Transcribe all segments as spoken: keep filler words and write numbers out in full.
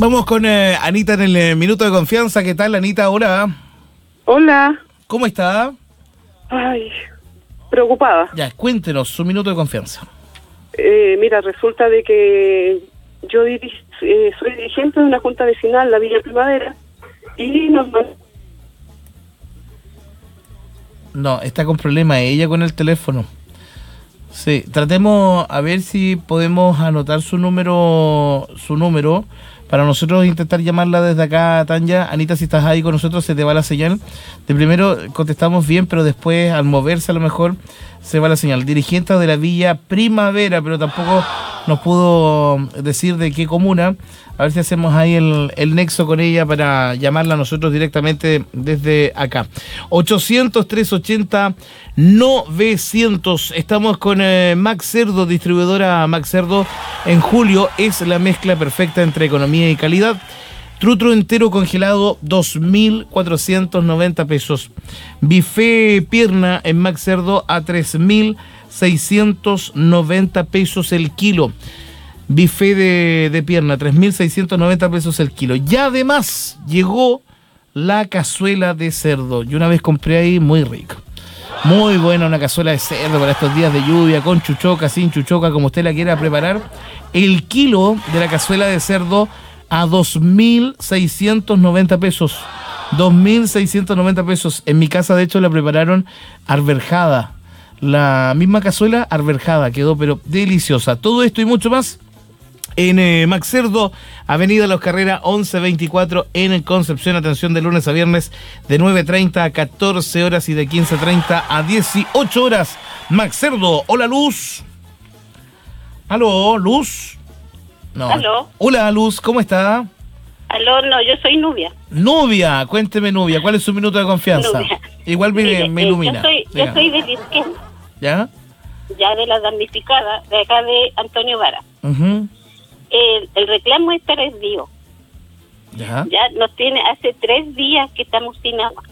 Vamos con eh, Anita en el eh, Minuto de Confianza. ¿Qué tal, Anita? Hola. Hola. ¿Cómo está? Ay, preocupada. Ya, cuéntenos su Minuto de Confianza. Eh, mira, resulta de que yo diri- eh, soy dirigente de una junta vecinal, la Villa Primavera, y nos man- No, está con problema ella con el teléfono. Sí, tratemos a ver si podemos anotar su número, su número, para nosotros intentar llamarla desde acá, Tanya. Anita, si estás ahí con nosotros, se te va la señal. De primero contestamos bien, pero después, al moverse a lo mejor, se va la señal. Dirigente de la Villa Primavera, pero tampoco nos pudo decir de qué comuna. A ver si hacemos ahí el, el nexo con ella para llamarla a nosotros directamente desde acá. ochocientos, trescientos ochenta, novecientos. Estamos con eh, Max Cerdo, distribuidora Max Cerdo. En julio es la mezcla perfecta entre economía y calidad. Trutro entero congelado, dos mil cuatrocientos noventa pesos. Bife pierna en Max Cerdo a tres mil seiscientos noventa pesos el kilo. Bife de, de pierna, tres mil seiscientos noventa pesos el kilo. Y además llegó la cazuela de cerdo. Yo una vez compré ahí, muy rico. Muy buena una cazuela de cerdo para estos días de lluvia, con chuchoca, sin chuchoca, como usted la quiera preparar. El kilo de la cazuela de cerdo a dos mil seiscientos noventa pesos. dos mil seiscientos noventa pesos. En mi casa, de hecho, la prepararon arberjada. La misma cazuela arberjada. Quedó, pero deliciosa. Todo esto y mucho más en eh, Max Cerdo, Avenida Los Carreras once veinticuatro en Concepción. Atención, de lunes a viernes de nueve treinta a catorce horas y de quince treinta a dieciocho horas. Max Cerdo. Hola, Luz. Aló, Luz. No. Aló. Hola, Luz, ¿cómo está? Aló, no, yo soy Nubia. Nubia, cuénteme, Nubia, ¿cuál es su minuto de confianza? Nubia. Igual me, Mire, me eh, ilumina. Yo soy, yo Diga. soy de Lisquén, ¿Ya? ya de la damnificada, de acá de Antonio Vara. Uh-huh. El, el reclamo es tardío. ¿Ya? Ya nos tiene hace tres días que estamos sin agua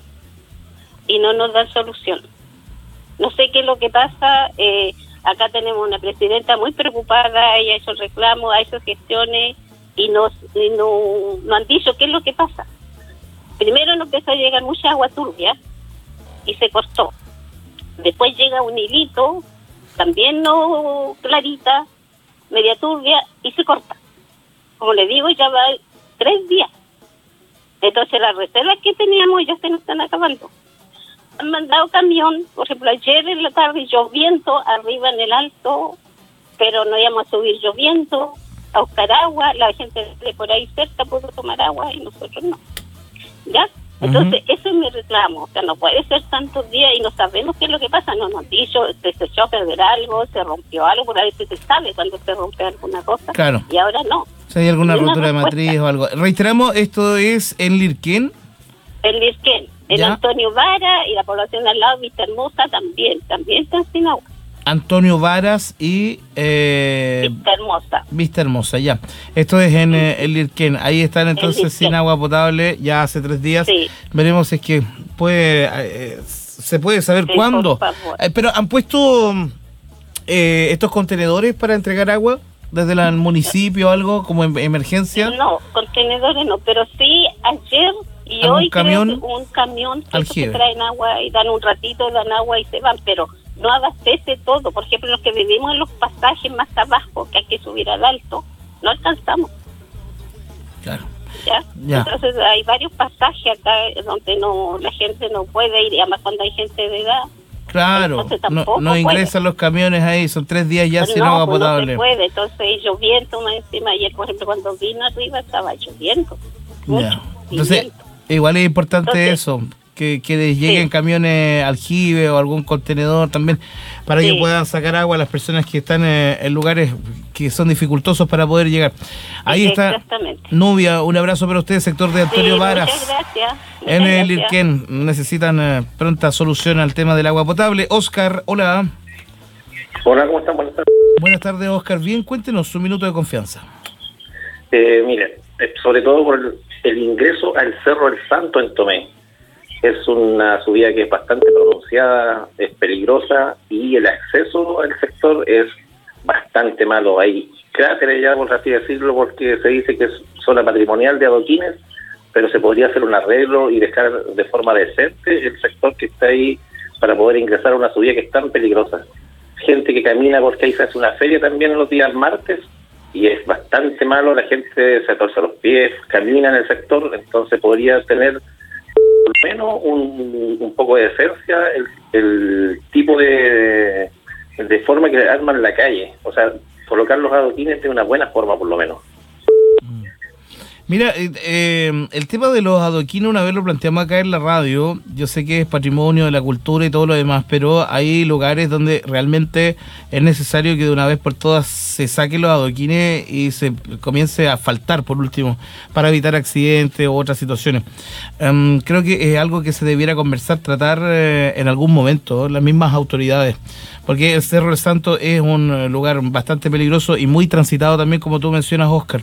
y no nos dan solución. No sé qué es lo que pasa. Eh, acá tenemos una presidenta muy preocupada. Ella hizo el reclamo, ha hecho gestiones y, nos, y no, no han dicho qué es lo que pasa. Primero nos empezó a llegar mucha agua turbia y se cortó. Después llega un hilito, también no clarita, media turbia, y se corta. Como le digo, ya va tres días. Entonces las reservas que teníamos ya se nos están acabando. Han mandado camión, por ejemplo, ayer en la tarde lloviendo arriba en el alto, pero no íbamos a subir lloviendo a buscar agua. La gente de por ahí cerca pudo tomar agua y nosotros no. ¿Ya? Entonces, uh-huh. Eso es mi reclamo. O sea, no puede ser tantos días y no sabemos qué es lo que pasa. No nos han dicho, se echó a perder algo, se rompió algo, por ahí se sabe cuando se rompe alguna cosa. Claro. Y ahora no. Si hay alguna Ni una rotura de respuesta. matriz o algo. Reiteramos, esto es en Lirquén. En Lisquén, en ¿Ya? Antonio Vara y la población de al lado, Vista Hermosa, también, también están sin agua. Antonio Varas y eh, Vista Hermosa. Vista Hermosa, ya. Esto es en eh, el Lirquén. Ahí están entonces Lirquén. sin agua potable ya hace tres días. Sí. Veremos si es que puede, eh, se puede saber Sí, cuándo. por favor. Eh, pero han puesto eh, estos contenedores para entregar agua desde el municipio o algo como en emergencia. No, contenedores no, pero sí ayer y ¿Algún hoy camión? creo que un camión que Aljibe. traen agua y dan un ratito, dan agua y se van, pero no abastece todo. Por ejemplo, los que vivimos en los pasajes más abajo, que hay que subir al alto, no alcanzamos. Claro. ¿Ya? Ya. Entonces hay varios pasajes acá donde no la gente no puede ir, y además cuando hay gente de edad. Claro, Entonces no, tampoco no ingresan los camiones ahí, son tres días ya pues sin no, agua pues potable. no se puede, entonces lloviendo más encima. Ayer, por ejemplo, cuando vino arriba estaba lloviendo. Mucho, Ya. Entonces, viento. igual es importante Entonces, eso, que, que les lleguen sí. camiones aljibe o algún contenedor también, para Sí. que puedan sacar agua a las personas que están eh, en lugares que son dificultosos para poder llegar. Ahí está Exactamente. Nubia, un abrazo para usted, sector de Antonio Sí, Varas. muchas gracias. En Muchas el gracias. Lirquén necesitan eh, pronta solución al tema del agua potable. Oscar, hola. Hola, ¿cómo están? Buenas tardes. Buenas tardes, Oscar. Bien, cuéntenos su minuto de confianza. Eh, mire, eh, sobre todo por el, el ingreso al Cerro del Santo en Tomé. Es una subida que es bastante pronunciada, es peligrosa y el acceso al sector es bastante malo. Hay cráteres, ya por así decirlo, porque se dice que es zona patrimonial de adoquines, pero se podría hacer un arreglo y dejar de forma decente el sector que está ahí para poder ingresar a una subida que es tan peligrosa. Gente que camina, porque ahí se hace una feria también los días martes, y es bastante malo, la gente se torce los pies, camina en el sector, entonces podría tener por lo menos un, un poco de decencia el, el tipo de, de forma que arman la calle, o sea, colocar los adoquines de una buena forma por lo menos. Mira, eh, eh, el tema de los adoquines una vez lo planteamos acá en la radio, yo sé que es patrimonio de la cultura y todo lo demás, pero hay lugares donde realmente es necesario que de una vez por todas se saquen los adoquines y se comience a asfaltar por último, para evitar accidentes u otras situaciones. Um, creo que es algo que se debiera conversar, tratar eh, en algún momento, las mismas autoridades, porque el Cerro del Santo es un lugar bastante peligroso y muy transitado también, como tú mencionas, Oscar.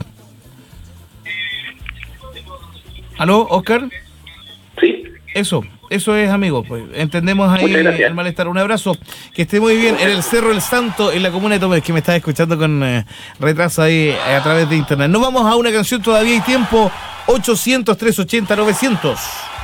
¿Aló, Oscar? Sí. Eso, eso es, amigo. Pues entendemos ahí el malestar. Un abrazo. Que esté muy bien en el Cerro del Santo, en la comuna de Tomé, que me estás escuchando con eh, retraso ahí eh, a través de internet. Nos vamos a una canción, todavía hay tiempo. ochocientos, trescientos ochenta, novecientos.